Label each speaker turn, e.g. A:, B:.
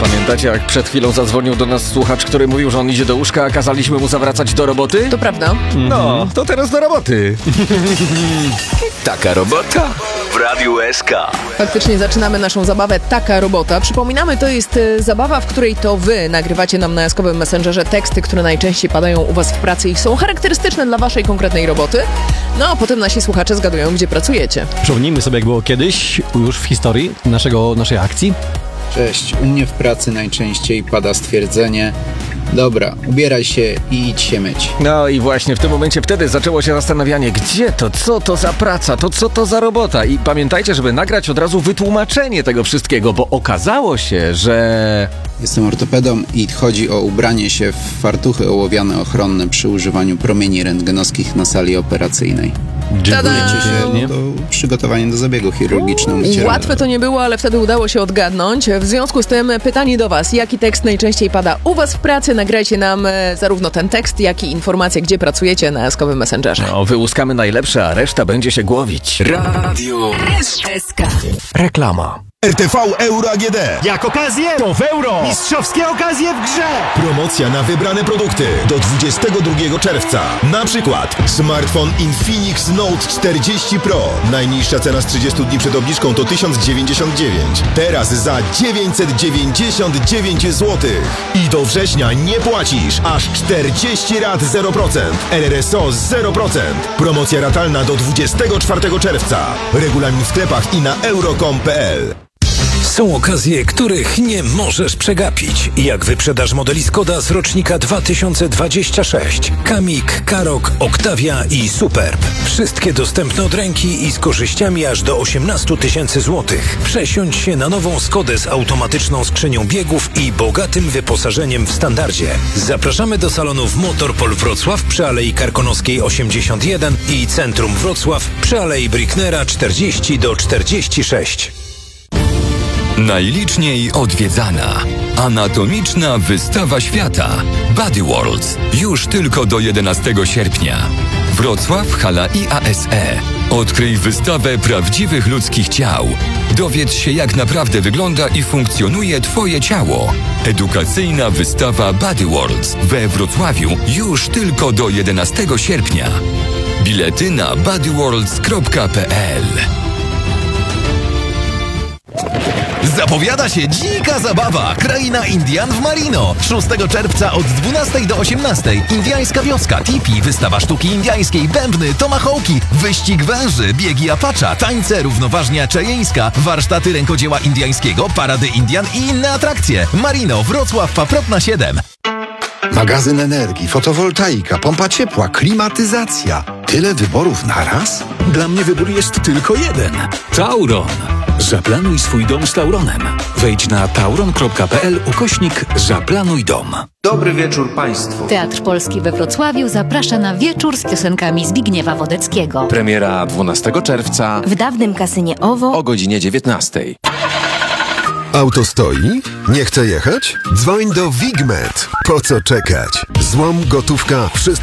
A: Pamiętacie, jak przed chwilą zadzwonił do nas słuchacz, który mówił, że on idzie do łóżka, a kazaliśmy mu zawracać do roboty?
B: To prawda.
A: No, to teraz do roboty.
C: Taka robota w Radiu SK.
B: Faktycznie zaczynamy naszą zabawę Taka Robota. Przypominamy, to jest zabawa, w której to wy nagrywacie nam na jaskowym Messengerze teksty, które najczęściej padają u was w pracy i są charakterystyczne dla waszej konkretnej roboty. No a potem nasi słuchacze zgadują, gdzie pracujecie.
D: Przypomnijmy sobie, jak było kiedyś, już w historii naszej akcji.
E: Cześć, u mnie w pracy najczęściej pada stwierdzenie: dobra, ubieraj się i idź się myć.
A: No i właśnie w tym momencie wtedy zaczęło się zastanawianie, gdzie to, co to za praca, to co to za robota. I pamiętajcie, żeby nagrać od razu wytłumaczenie tego wszystkiego, bo okazało się, że...
E: Jestem ortopedą i chodzi o ubranie się w fartuchy ołowiane ochronne przy używaniu promieni rentgenowskich na sali operacyjnej.
B: Tada!
E: To przygotowanie do zabiegu chirurgicznego.
B: Łatwe to nie było, ale wtedy udało się odgadnąć. W związku z tym pytanie do was. Jaki tekst najczęściej pada u was w pracy? Nagrajcie nam zarówno ten tekst, jak i informacje, gdzie pracujecie na jaskowym Messengerze.
A: No, wyłuskamy najlepsze, a reszta będzie się głowić.
C: Radio
F: SK.
A: Reklama.
G: RTV Euro AGD.
H: Jak okazję, to w euro! Mistrzowskie okazje w grze!
G: Promocja na wybrane produkty do 22 czerwca. Na przykład smartfon Infinix Note 40 Pro. Najniższa cena z 30 dni przed obniżką to 1099. Teraz za 999 zł. I do września nie płacisz aż 40 rat 0%. RRSO 0%. Promocja ratalna do 24 czerwca. Regulamin w sklepach i na euro.com.pl.
C: Są okazje, których nie możesz przegapić. Jak wyprzedaż modeli Skoda z rocznika 2026. Kamik, Karoq, Octavia i Superb. Wszystkie dostępne od ręki i z korzyściami aż do 18 000 złotych. Przesiądź się na nową Skodę z automatyczną skrzynią biegów i bogatym wyposażeniem w standardzie. Zapraszamy do salonów Motorpol Wrocław przy Alei Karkonoskiej 81 i Centrum Wrocław przy Alei Bricknera 40-46.
I: Najliczniej odwiedzana anatomiczna wystawa świata Body Worlds już tylko do 11 sierpnia. Wrocław, hala IASE. Odkryj wystawę prawdziwych ludzkich ciał. Dowiedz się, jak naprawdę wygląda i funkcjonuje Twoje ciało. Edukacyjna wystawa Body Worlds we Wrocławiu już tylko do 11 sierpnia. Bilety na bodyworlds.pl.
J: Zapowiada się dzika zabawa. Kraina Indian w Marino. 6 czerwca od 12 do 18. Indiańska wioska, tipi, wystawa sztuki indiańskiej, bębny, tomahawki, wyścig węży, biegi apacza, tańce, równoważnia czajeńska, warsztaty rękodzieła indiańskiego, parady Indian i inne atrakcje. Marino, Wrocław, Paprotna 7.
K: Magazyn energii, fotowoltaika, pompa ciepła, klimatyzacja. Tyle wyborów naraz?
L: Dla mnie wybór jest tylko jeden. Tauron. Zaplanuj swój dom z Tauronem. Wejdź na tauron.pl/zaplanuj dom.
M: Dobry wieczór Państwu.
F: Teatr Polski we Wrocławiu zaprasza na wieczór z piosenkami Zbigniewa Wodeckiego.
N: Premiera 12 czerwca
F: w dawnym kasynie OWO
N: o godzinie 19.
K: Auto stoi? Nie chce jechać? Dzwoń do Wigmet. Po co czekać? Złom, gotówka, wszystko